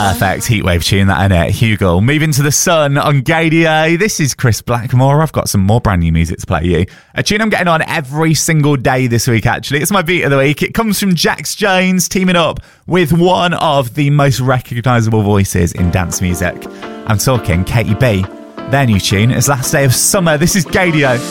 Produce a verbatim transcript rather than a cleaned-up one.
Perfect heatwave tune, that, innit? Hugo. Moving to the sun on Gadio. This is Chris Blackmore. I've got some more brand new music to play you. A tune I'm getting on every single day this week, actually. It's my beat of the week. It comes from Jax Jones teaming up with one of the most recognisable voices in dance music. I'm talking Katie B. Their new tune is Last Day of Summer. This is Gadio.